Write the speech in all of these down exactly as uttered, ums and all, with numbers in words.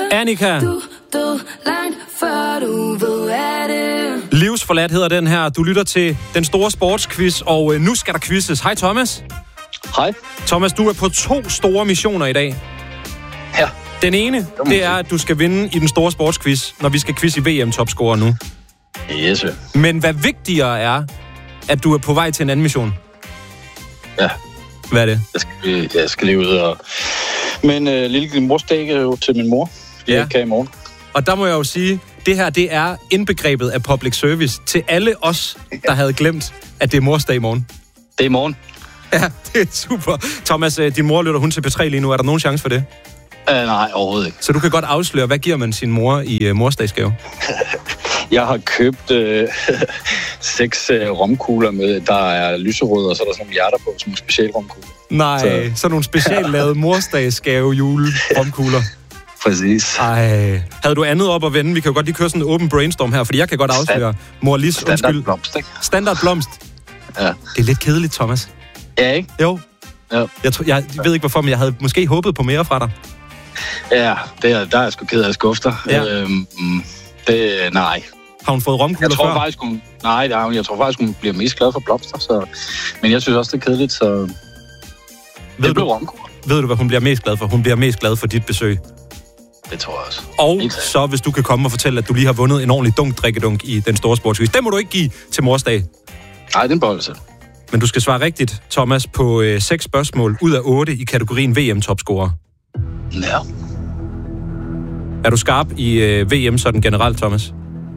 Annika. Du, du, langt før du ved af det. Livsforladt hedder den her. Du lytter til den store sportsquiz, og øh, nu skal der quizzes. Hej Thomas. Hej. Thomas, du er på to store missioner i dag. Ja. Den ene, det er, at du skal vinde i den store sportsquiz, når vi skal quiz i V M-topscorer nu. Yes. Men hvad vigtigere er, at du er på vej til en anden mission? Ja. Hvad er det? Jeg skal, jeg skal lige ud og... Men øh, lille morsdag til min mor. Det Ja. kan i morgen. Og der må jeg jo sige, det her, det er indbegrebet af public service til alle os, der havde glemt, at det er morsdag i morgen. Det er i morgen. Ja, det er super. Thomas, din mor lytter hun til P tre lige nu. Er der nogen chance for det? Uh, nej, overhovedet ikke. Så du kan godt afsløre, hvad giver man sin mor i uh, morsdagsgave? Jeg har købt øh, seks øh, romkugler med, der er lyserøde, og så er der sådan nogle hjerter på, som special romkugler. Nej, så, så nogle speciallavede morsdagsgave jule romkugler. Præcis. Ej, havde du andet op at vende? Vi kan jo godt lige køre sådan en åben brainstorm her, fordi jeg kan godt afsløre. Mor Lis, undskyld. Standard blomst, ikke? Standard blomst. Ja. Det er lidt kedeligt, Thomas. Ja, ikke? Jo. Ja. Jeg, tror, jeg ved ikke hvorfor, men jeg havde måske håbet på mere fra dig. Ja, det er, der er jeg sgu ked af at skuffe dig. Ja. Øhm, det, nej. Har hun fået romkugler Jeg tror før? faktisk, hun... Nej, nej, jeg tror faktisk, hun bliver mest glad for blomster, så... Men jeg synes også, det er kedeligt, så... Ved det blev du, romkugler. ved du, hvad hun bliver mest glad for? Hun bliver mest glad for dit besøg. Det tror jeg også. Og Helt så hvis du kan komme og fortælle, at du lige har vundet en ordentlig dunk drikkedunk i den store sportsquiz. Det må du ikke give til morsdag. Nej, den beholder sig. Men du skal svare rigtigt, Thomas, på øh, seks spørgsmål ud af otte i kategorien V M-topscorer. Ja. Er du skarp i øh, V M sådan generelt, Thomas?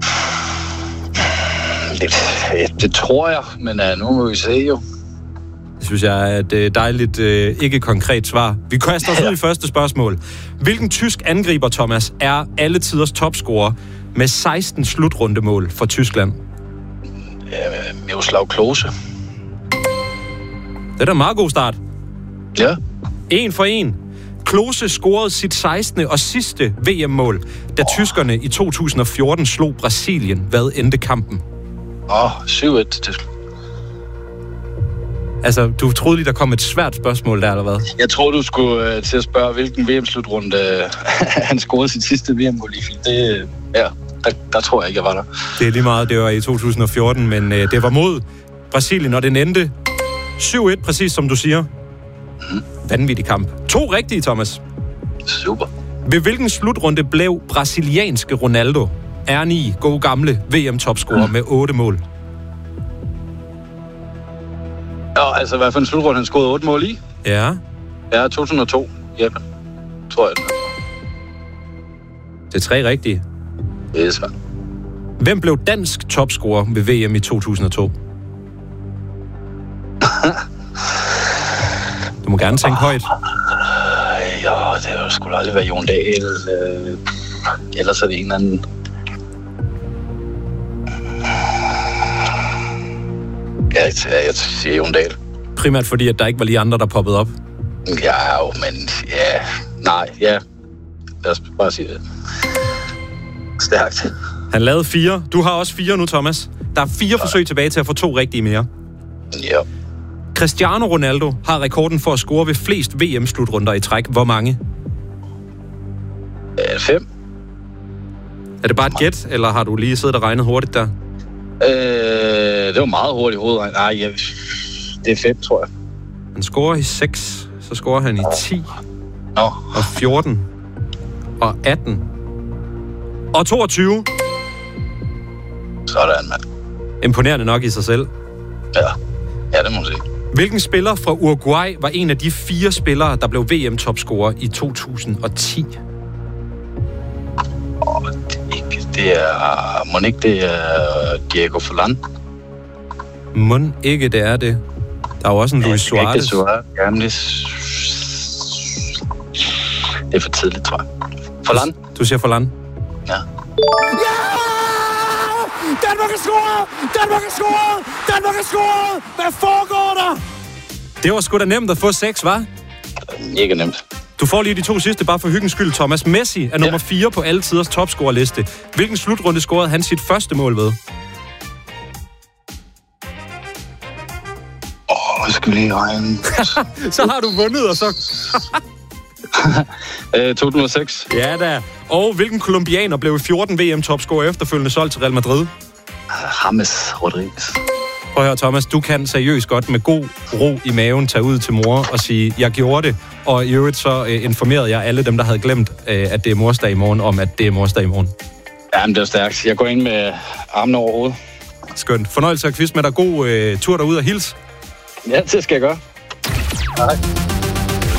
Det, det tror jeg, men uh, nu må vi se jo. Det synes jeg er et øh, dejligt, øh, ikke konkret svar. Vi kaster os ud i første spørgsmål. Hvilken tysk angriber, Thomas, er alle tiders topscorer med seksten slutrundemål for Tyskland? Uh, Miroslav Klose. Det er da en meget god start. Ja. En for en. Klose scorede sit sekstende og sidste V M-mål, da oh. tyskerne i to tusind og fjorten slog Brasilien. Hvad endte kampen? Åh, oh, syv et til Tyskland. Altså, du troede lige, der kom et svært spørgsmål der, eller hvad? Jeg tror du skulle uh, til at spørge, hvilken V M-slutrunde uh, han scorede sit sidste V M-mål i. Det, ja, der, der tror jeg ikke, jeg var der. Det er lige meget, det var i to tusind og fjorten, men uh, det var mod Brasilien, og den endte syv et, præcis som du siger. Mm. Vanvittig kamp. To rigtige, Thomas. Super. Ved hvilken slutrunde blev brasilianske Ronaldo, R ni, gode gamle V M-topscorer mm. med otte mål? Ja, altså hvad for en slutrunde han scorede otte mål i? Ja. Ja, to tusind og to. Japan. Tror jeg. Det er tre rigtige. Det er svært. Hvem blev dansk topscorer ved V M i to tusind og to? Du må gerne tænke højt. Ja, det har sgu aldrig været Jon Dahl. Øh, ellers er det en eller anden... Ja, jeg, jeg siger Jon Dahl. Primært fordi, at der ikke var lige andre, der poppede op. Ja, jo, men ja... Nej, ja. Lad os bare sige det. Stærkt. Han lavede fire. Du har også fire nu, Thomas. Der er fire ja. forsøg tilbage til at få to rigtige mere. Ja. Cristiano Ronaldo har rekorden for at score ved flest V M-slutrunder i træk. Hvor mange? Ja, fem. Er det bare et gæt, eller har du lige siddet og regnet hurtigt der? Øh, det var meget hurtigt hovedregn. Nej, ja, det er fem, tror jeg. Han scorer i seks, så scorer han i ti, Nå. og fjorten, og atten, og toogtyve. Sådan, mand. Imponerende nok i sig selv. Ja, ja, det må man sige. Hvilken spiller fra Uruguay var en af de fire spillere, der blev V M-topscorer i to tusind og ti? Åh, det, ikke, det er... Må ikke det er Diego Forlan? Mon ikke, det er det. Der er jo også en Luis Suarez. Ja, Suarez. Jamen, det, det er for tidligt, tror jeg. Forlan? Du siger Forlan? Ja. Ja! Danmark er scoret! Danmark er scoret! Danmark er scoret! Hvad foregår der? Det var sgu da nemt at få seks, hva'? Ikke nemt. Du får lige de to sidste, bare for hyggens skyld. Thomas Messi er nummer fire ja. på alle tiders topscorerliste. Hvilken slutrunde scorede han sit første mål ved? Åh, oh, jeg skal lige regne. Så har du vundet, og så... to tusind og seks. Ja da. Og hvilken kolumbianer blev fjorten V M-topscorer efterfølgende solgt til Real Madrid? James Rodriguez. Prøv at høre, Thomas, du kan seriøst godt med god ro i maven tage ud til mor og sige, jeg gjorde det, og i øvrigt så øh, informerede jeg alle dem, der havde glemt, øh, at det er morsdag i morgen, om at det er morsdag i morgen. Jamen, det er stærkt. Jeg går ind med armen over hovedet. Skønt. Fornøjelse at quiz med dig. God øh, tur derude og hils. Ja, det skal jeg gøre. Hej.